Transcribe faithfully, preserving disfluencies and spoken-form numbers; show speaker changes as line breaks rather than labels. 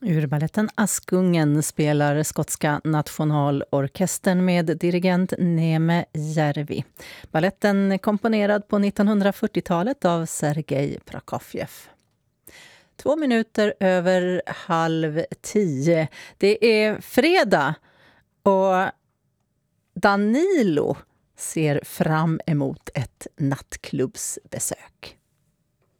Ur balletten Askungen spelar skotska nationalorkestern med dirigent Neeme Järvi. Balletten är komponerad på nittonhundrafyrtiotalet av Sergej Prokofjev. Två minuter över halv tio. Det är fredag och Danilo ser fram emot ett nattklubbsbesök.